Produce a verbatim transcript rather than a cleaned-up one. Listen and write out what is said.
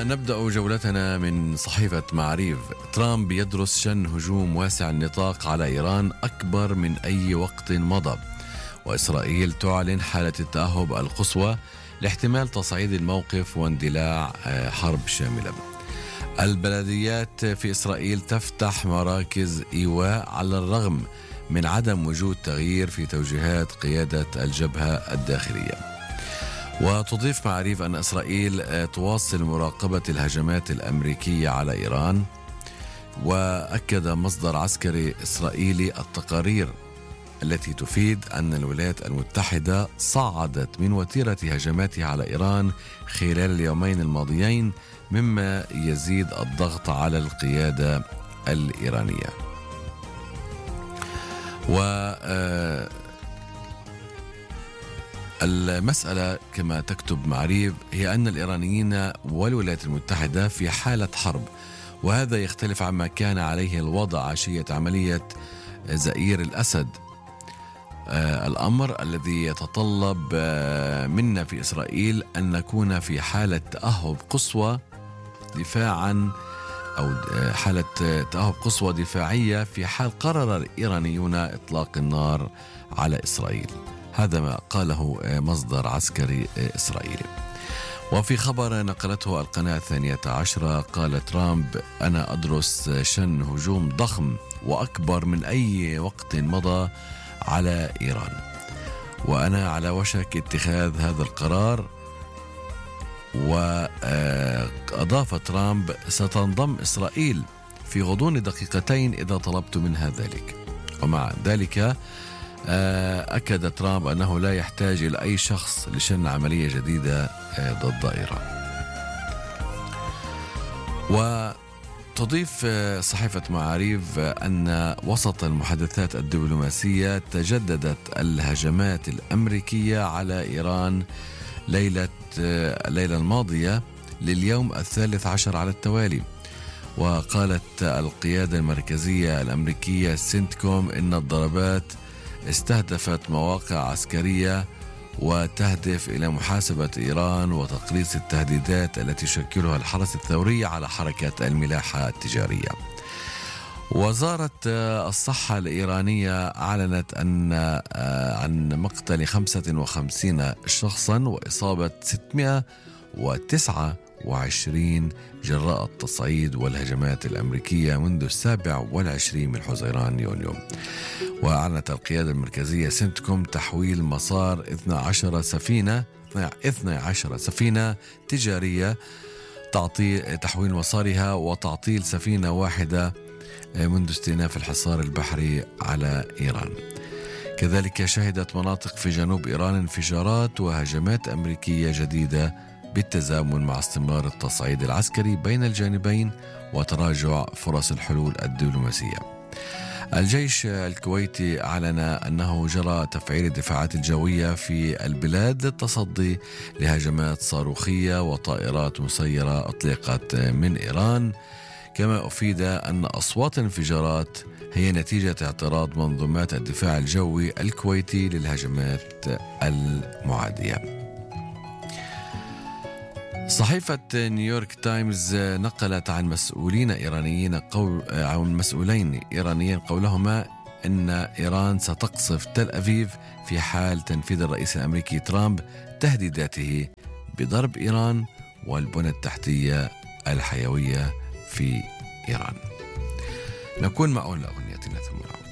ونبدأ جولتنا من صحيفة معاريف. ترامب يدرس شن هجوم واسع النطاق على إيران أكبر من أي وقت مضى، وإسرائيل تعلن حالة التأهب القصوى لاحتمال تصعيد الموقف واندلاع حرب شاملة. البلديات في إسرائيل تفتح مراكز إيواء على الرغم من عدم وجود تغيير في توجيهات قيادة الجبهة الداخلية. وتضيف معاريف أن إسرائيل تواصل مراقبة الهجمات الأمريكية على إيران. وأكد مصدر عسكري إسرائيلي التقارير التي تفيد أن الولايات المتحدة صعدت من وتيرة هجماتها على إيران خلال اليومين الماضيين، مما يزيد الضغط على القيادة الإيرانية. و المسألة كما تكتب معاريف هي أن الإيرانيين والولايات المتحدة في حالة حرب، وهذا يختلف عما كان عليه الوضع عشية عملية زئير الأسد، آه الأمر الذي يتطلب آه منا في إسرائيل أن نكون في حالة تأهب قصوى دفاعا أو حالة تأهب قصوى دفاعية في حال قرر الإيرانيون إطلاق النار على إسرائيل. هذا ما قاله مصدر عسكري إسرائيلي. وفي خبر نقلته القناة الثانية عشرة، قال ترامب: أنا أدرس شن هجوم ضخم وأكبر من أي وقت مضى على إيران، وأنا على وشك اتخاذ هذا القرار. وأضاف ترامب: ستنضم إسرائيل في غضون دقيقتين إذا طلبت منها ذلك. ومع ذلك أكد ترامب أنه لا يحتاج إلى أي شخص لشن عملية جديدة ضد إيران. وتضيف صحيفة معاريف أن وسط المحادثات الدبلوماسية تجددت الهجمات الأمريكية على إيران ليلة الليلة الماضية لليوم الثالث عشر على التوالي. وقالت القيادة المركزية الأمريكية سنتكوم إن الضربات استهدفت مواقع عسكرية وتهدف إلى محاسبة إيران وتقليص التهديدات التي تشكلها الحرس الثوري على حركة الملاحة التجارية. وزارة الصحة الإيرانية أعلنت أن عن مقتل خمسة وخمسين شخصا وإصابة ستمائة وتسعة وعشرين جراء التصعيد والهجمات الأمريكية منذ السابع والعشرين من حزيران يونيو. وأعلنت القيادة المركزية سنتكوم تحويل مسار اثنتي عشرة سفينة اثنتي عشرة سفينة تجارية، تعطيل تحويل مسارها وتعطيل سفينة واحدة منذ استئناف الحصار البحري على إيران. كذلك شهدت مناطق في جنوب إيران انفجارات وهجمات أمريكية جديدة بالتزامن مع استمرار التصعيد العسكري بين الجانبين وتراجع فرص الحلول الدبلوماسية. الجيش الكويتي أعلن أنه جرى تفعيل الدفاعات الجوية في البلاد للتصدي لهجمات صاروخية وطائرات مسيرة أطلقت من إيران. كما أفيد أن أصوات الانفجارات هي نتيجة اعتراض منظومات الدفاع الجوي الكويتي للهجمات المعادية. صحيفة نيويورك تايمز نقلت عن مسؤولين إيرانيين قول عن مسؤولين إيرانيين قولهما أن إيران ستقصف تل أبيب في حال تنفيذ الرئيس الأمريكي ترامب تهديداته بضرب إيران والبنى التحتية الحيوية في إيران. نكون معون لأغنيتنا ثم نعود.